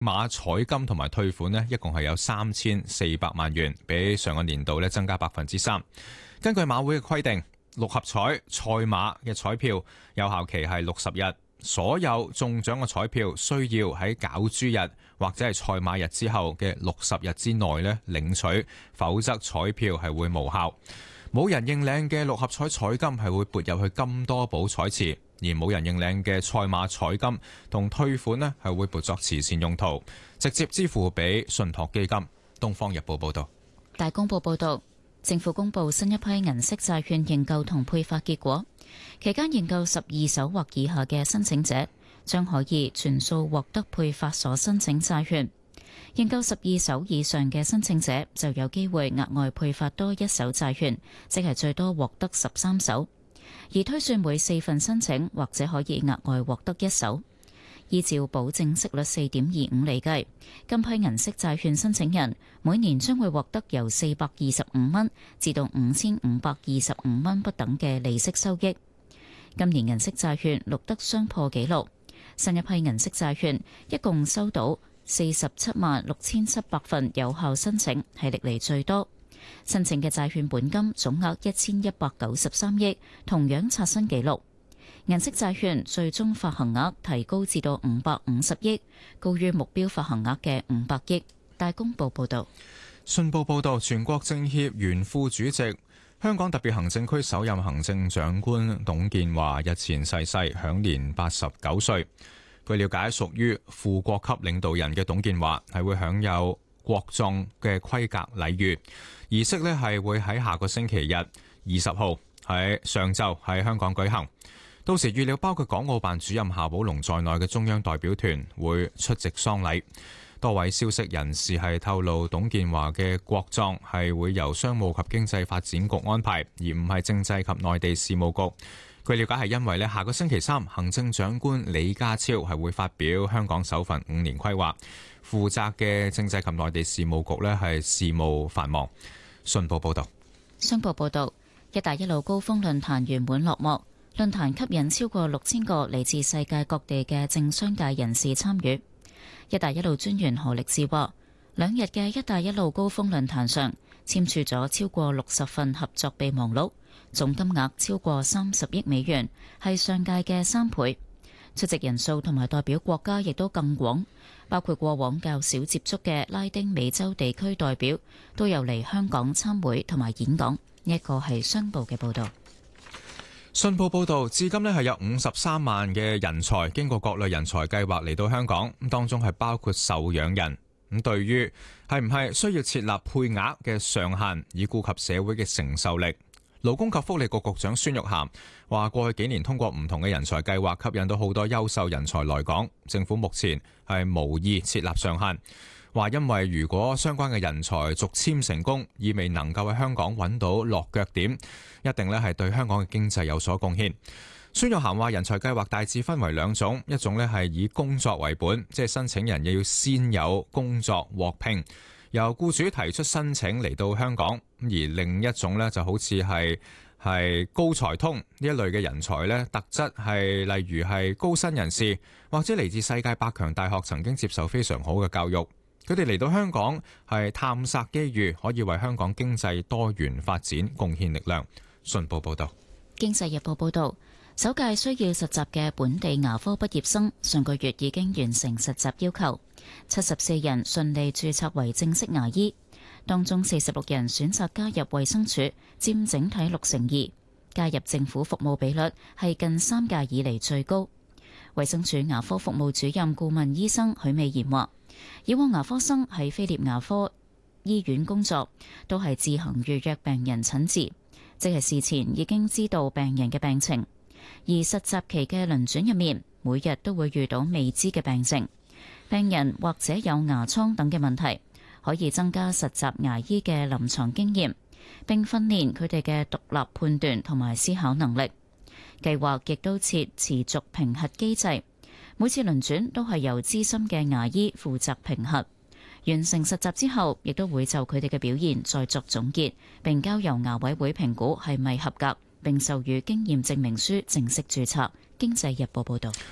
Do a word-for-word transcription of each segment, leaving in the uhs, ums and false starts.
碼彩金同埋退款呢，一共係有三千四百萬元，比上個年度呢增加百分之三。根據馬會嘅規定，六合彩賽馬嘅彩票有效期係六十日，所有中獎嘅彩票需要喺攪珠日或者係賽馬日之後嘅六十日之內呢領取，否則彩票係會無效。冇人認領嘅六合彩彩金係會撥入去金多寶彩池，而冇人認領嘅賽馬彩金同退款呢係會撥作慈善用途，直接支付俾信託基金。東方日報報道。 大公報報道，政府公布新一批銀色債券認購同配發結果，期間認購十二手或以下嘅申請者將可以全數獲得配發所申請債券。認購十二手以上嘅申請者就有機會額外配發多一手債券，即係最多獲得十三手。而推算每四份申請或者可以額外獲得一手。依照保證息率四點二五厘計，今批銀色債券申請人每年將會獲得由四百二十五蚊至到五千五百二十五蚊不等嘅利息收益。今年銀色債券錄得雙破紀錄，新一批銀色債券一共收到四十七萬六千七百份有效申請，係歷嚟最多。申請嘅債券本金總額一千一百九十三億，同樣刷新紀錄。銀色債券最終發行額提高至到五百五十億，高於目標發行額嘅五百億。大公報報道。 信報報道，全國政協原副主席、香港特別行政區首任行政長官董建華日前逝世，享年八十九歲。據了解，屬於副國級領導人嘅董建華係會享有國葬嘅規格禮遇，儀式呢係會喺下個星期日二十號喺上晝喺香港舉行。到時預料包括港澳辦主任夏寶龍在內嘅中央代表團會出席喪禮。多位消息人士係透露，董建華嘅國葬係會由商務及經濟發展局安排，而唔係政制及內地事務局。據了解係因為呢下個星期三行政長官李家超係會發表香港首份五年規劃，負責嘅政制及內地事務局呢係事務繁忙。信報報道。 商報報道，一帶一路高峰論壇圓滿落幕。論壇吸引超過六千個嚟自世界各地嘅政商界人士參與。一帶一路專員何力智話，兩日嘅一帶一路高峰論壇上簽署咗超過六十份合作備忘錄，總金額超過三十億美元，係上屆嘅三倍。出席人數同埋代表國家亦都更廣，包括過往較少接觸嘅拉丁美洲地區代表都有嚟香港參會同埋演講。呢一個係商報嘅報導。 信報報導，至今呢係有五十三萬嘅人才經過各類人才計劃嚟到香港，咁當中係包括受養人。咁對於係唔係需要設立配額嘅上限，以顧及社會嘅承受力，勞工及福利局局長孫玉菡話：過去幾年通過唔同嘅人才計劃，吸引到好多優秀人才來港。政府目前係無意設立上限。話因為如果相關嘅人才續簽成功，意味能夠喺香港揾到落腳點，一定咧係對香港嘅經濟有所貢獻。孫玉菡話人才計劃大致分為兩種，一種咧係以工作為本，即係申請人亦要先有工作獲聘，由僱主提出申請嚟到香港；而另一種咧就好似係係高才通呢一類嘅人才咧，特質係例如係高薪人士，或者嚟自世界百強大學，曾經接受非常好嘅教育。佢哋嚟到香港係探索機遇，可以為香港經濟多元發展貢獻力量。信報報道。 經濟日報報道，首屆需要實習嘅本地牙科畢業生上個月已經完成實習要求，七十四人順利註冊為正式牙醫，當中四十六人選擇加入衛生署，佔整體六成二，加入政府服務比率係近三屆以嚟最高。衛生署牙科服務主任顧問醫生許美賢話，以往牙科生喺菲臘牙科醫院工作，都係自行預約病人診治，即係事前已經知道病人嘅病情。而實習期嘅輪轉入面，每日都會遇到未知嘅病情，病人或者有牙瘡等嘅問題，可以增加實習牙醫嘅臨床經驗，並訓練佢哋嘅獨立判斷同埋思考能力。計劃亦都設持續評核機制，每次輪轉都係由資深嘅牙醫負責評核。完成實習之後，亦都會就佢哋嘅表現再作總結，並交由牙委會評估係咪合格，並授予經驗證明書正式註冊。經濟日報報道。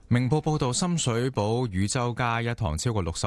明報報道，深水埗汝州街一堂超過六十